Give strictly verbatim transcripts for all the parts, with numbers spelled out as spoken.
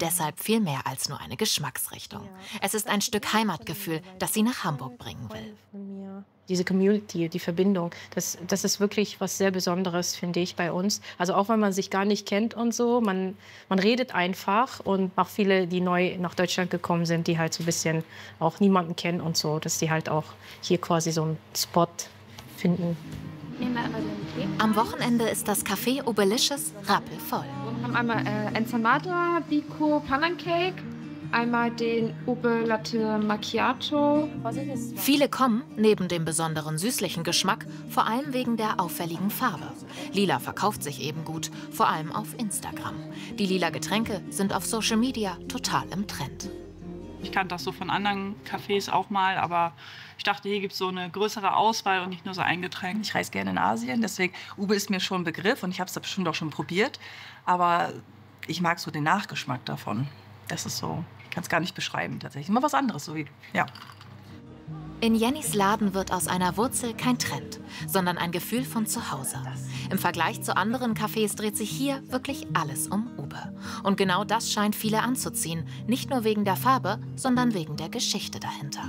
deshalb viel mehr als nur eine Geschmacksrichtung. Es ist ein Stück Heimatgefühl, das sie nach Hamburg bringen will. Diese Community, die Verbindung, das, das ist wirklich was sehr Besonderes, finde ich, bei uns. Also auch wenn man sich gar nicht kennt und so, man, man redet einfach. Und auch viele, die neu nach Deutschland gekommen sind, die halt so ein bisschen auch niemanden kennen und so, dass die halt auch hier quasi so einen Spot finden. Am Wochenende ist das Café Obelicious rappelvoll. Wir haben einmal äh, Ensamada, Biko, Pancake, einmal den Ube Latte Macchiato. Viele kommen, neben dem besonderen süßlichen Geschmack, vor allem wegen der auffälligen Farbe. Lila verkauft sich eben gut, vor allem auf Instagram. Die lila Getränke sind auf Social Media total im Trend. Ich kannte das so von anderen Cafés auch mal, aber ich dachte, hier gibt es so eine größere Auswahl und nicht nur so ein Getränk. Ich reise gerne in Asien, deswegen Ube ist mir schon ein Begriff und ich habe es bestimmt auch schon probiert. Aber ich mag so den Nachgeschmack davon. Das ist so, ich kann es gar nicht beschreiben tatsächlich. Immer was anderes, so wie, ja. In Jennys Laden wird aus einer Wurzel kein Trend, sondern ein Gefühl von Zuhause. Im Vergleich zu anderen Cafés dreht sich hier wirklich alles um Ube. Und genau das scheint viele anzuziehen. Nicht nur wegen der Farbe, sondern wegen der Geschichte dahinter.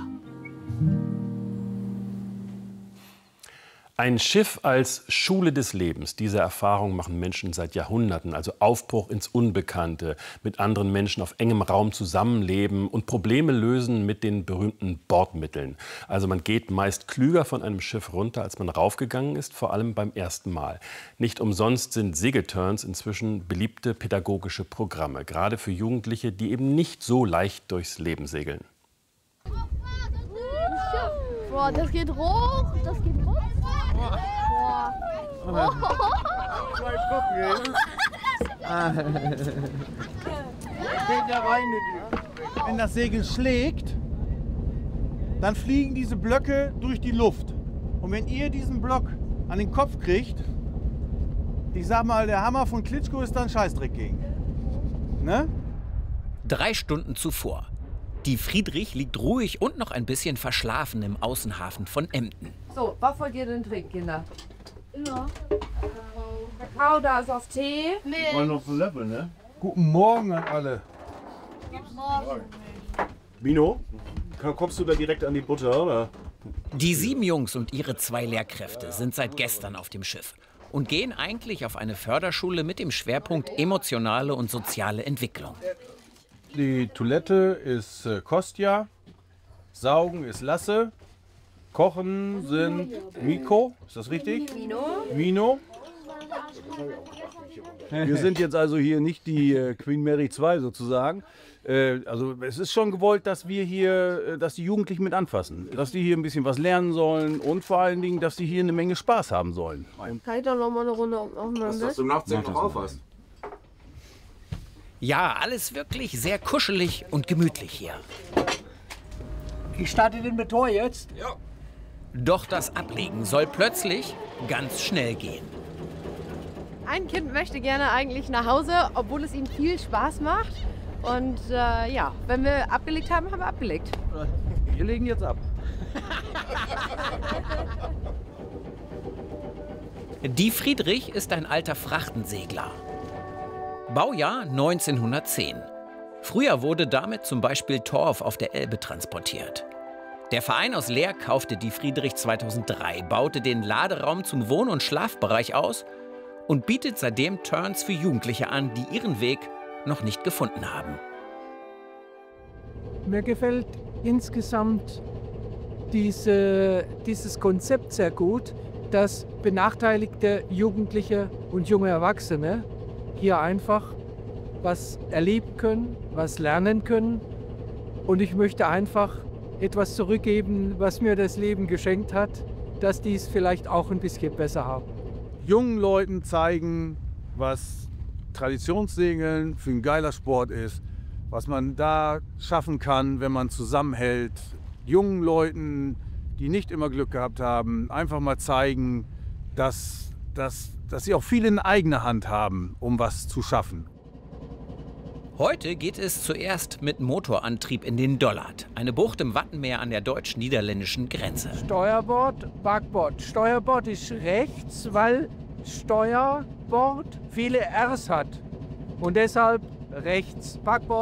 Ein Schiff als Schule des Lebens. Diese Erfahrung machen Menschen seit Jahrhunderten. Also Aufbruch ins Unbekannte, mit anderen Menschen auf engem Raum zusammenleben und Probleme lösen mit den berühmten Bordmitteln. Also man geht meist klüger von einem Schiff runter, als man raufgegangen ist, vor allem beim ersten Mal. Nicht umsonst sind Segelturns inzwischen beliebte pädagogische Programme, gerade für Jugendliche, die eben nicht so leicht durchs Leben segeln. Boah, das geht hoch, das geht hoch. Boah. Boah. Mal gucken, Geht ja rein. Wenn das Segel schlägt, dann fliegen diese Blöcke durch die Luft. Und wenn ihr diesen Block an den Kopf kriegt, ich sag mal, der Hammer von Klitschko ist dann Scheißdreck gegen. Ne? Drei Stunden zuvor. Die Friedrich liegt ruhig und noch ein bisschen verschlafen im Außenhafen von Emden. So, was wollt ihr denn trinken, Kinder? Ja. Kakao, da ist auf Tee. Nee. Wollen noch ein Level, ne? Guten Morgen an alle. Guten Morgen. Mino, kommst du da direkt an die Butter, oder? Die sieben Jungs und ihre zwei Lehrkräfte sind seit gestern auf dem Schiff und gehen eigentlich auf eine Förderschule mit dem Schwerpunkt emotionale und soziale Entwicklung. Die Toilette ist äh, Kostja, Saugen ist Lasse, Kochen sind Miko, ist das richtig? Mino. Mino. Wir sind jetzt also hier nicht die äh, Queen Mary zwei sozusagen. Äh, also es ist schon gewollt, dass wir hier, äh, dass die Jugendlichen mit anfassen, dass die hier ein bisschen was lernen sollen und vor allen Dingen, dass die hier eine Menge Spaß haben sollen. Kann ich da noch mal eine Runde aufnehmen? Dass du nachts noch auf hast. Ja, alles wirklich sehr kuschelig und gemütlich hier. Ich starte den Motor jetzt. Ja. Doch das Ablegen soll plötzlich ganz schnell gehen. Ein Kind möchte gerne eigentlich nach Hause, obwohl es ihm viel Spaß macht. Und äh, ja, wenn wir abgelegt haben, haben wir abgelegt. Wir legen jetzt ab. Die Friedrich ist ein alter Frachtensegler. Baujahr neunzehnhundertzehn. Früher wurde damit zum Beispiel Torf auf der Elbe transportiert. Der Verein aus Leer kaufte die Friedrich zweitausenddrei, baute den Laderaum zum Wohn- und Schlafbereich aus und bietet seitdem Turns für Jugendliche an, die ihren Weg noch nicht gefunden haben. Mir gefällt insgesamt diese, dieses Konzept sehr gut, dass benachteiligte Jugendliche und junge Erwachsene hier einfach was erleben können, was lernen können. Und ich möchte einfach etwas zurückgeben, was mir das Leben geschenkt hat, dass die es vielleicht auch ein bisschen besser haben. Jungen Leuten zeigen, was Traditionssegeln für ein geiler Sport ist, was man da schaffen kann, wenn man zusammenhält. Jungen Leuten, die nicht immer Glück gehabt haben, einfach mal zeigen, dass, dass, dass sie auch viel in eigener Hand haben, um was zu schaffen. Heute geht es zuerst mit Motorantrieb in den Dollard, eine Bucht im Wattenmeer an der deutsch-niederländischen Grenze. Steuerbord, Backbord. Steuerbord ist rechts, weil Steuerbord viele Rs hat. Und deshalb rechts, Backbord.